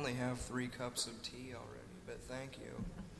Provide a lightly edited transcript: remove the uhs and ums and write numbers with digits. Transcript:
only have 3 cups of tea already, but thank you.